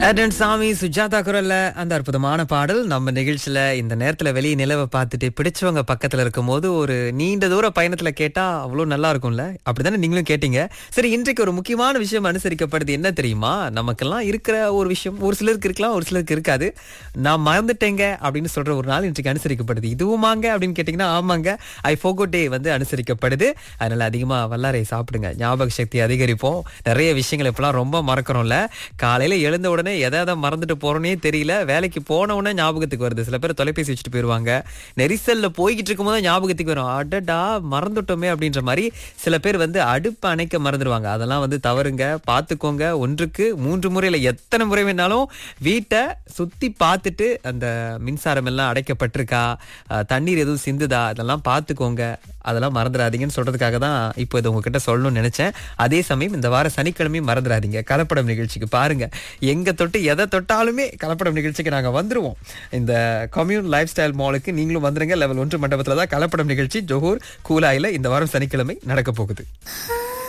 Attend சாமி சுஜாதா குரல்ல அந்த அற்புதமான பாடல் நம்ம நிகழ்ச்சியில இந்த நேரத்துல வெளியே நிலவை பார்த்துட்டு பிடிச்சவங்க பக்கத்துல இருக்கும் போது ஒரு நீண்ட தூர பயணத்துல கேட்டா அவ்வளவு நல்லா இருக்கும்ல. அப்படித்தானே நீங்களும் கேட்டீங்க. சரி, இன்றைக்கு ஒரு முக்கியமான விஷயம் அனுசரிக்கப்படுது. என்ன தெரியுமா? நமக்கெல்லாம் இருக்கிற ஒரு விஷயம் ஒரு சிலருக்கு இருக்கலாம், ஒரு சிலருக்கு இருக்காது. நான் மறந்துட்டேங்க அப்படின்னு சொல்ற ஒரு நாள் இன்றைக்கு அனுசரிக்கப்படுது. இதுவுமாங்க அப்படின்னு கேட்டீங்கன்னா ஆமாங்க, ஐ ஃபோர்கோட் டே வந்து அனுசரிக்கப்படுது. அதனால அதிகமா வல்லாரை சாப்பிடுங்க, ஞாபக சக்தி அதிகரிப்போம். நிறைய விஷயங்கள் இப்பெல்லாம் ரொம்ப மறக்கிறோம்ல. காலையில எழுந்த உடனே எதை மறந்துட்டு போறோன்னே தெரியல. வேலைக்கு போன உடனே ஞாபகத்துக்கு வருது. சில பேர் தொலைபேசி வச்சுட்டு போயிருவாங்க. நெரிசல்ல போய்கிட்டு இருக்கும் போது ஞாபகத்துக்கு வரும், அடடா மறந்துட்டோமே அப்படின்ற மாதிரி. சில பேர் வந்து அடுப்பு அணைக்க மறந்துடுவாங்க. அதெல்லாம் வந்து தவறுங்க, பார்த்துக்கோங்க. 1க்கு 3 முறை இல்லை, எத்தனை முறை வேணாலும் வீட்டை சுத்தி பார்த்துட்டு அந்த மின்சாரம் எல்லாம் அடைக்கப்பட்டிருக்கா, தண்ணீர் எதுவும் சிந்துதா, அதெல்லாம் பார்த்துக்கோங்க. அதெல்லாம் மறந்துடாதீங்கன்னு சொல்றதுக்காக தான் இப்போ இது உங்ககிட்ட சொல்லணும்னு நினைச்சேன். அதே சமயம் இந்த வார சனிக்கிழமையும் மறந்துடாதீங்க, கலப்படம் நிகழ்ச்சிக்கு பாருங்க. எங்க தொட்டு எதை தொட்டாலுமே கலப்படம் நிகழ்ச்சிக்கு நாங்க வந்துருவோம். இந்த கம்யூன் லைஃப் ஸ்டைல் மாலுக்கு நீங்களும் வந்துருங்க. லெவல் 1 மண்டபத்துல தான் கலப்படம் நிகழ்ச்சி ஜோஹூர் கூலாயில இந்த வாரம் சனிக்கிழமை நடக்க போகுது.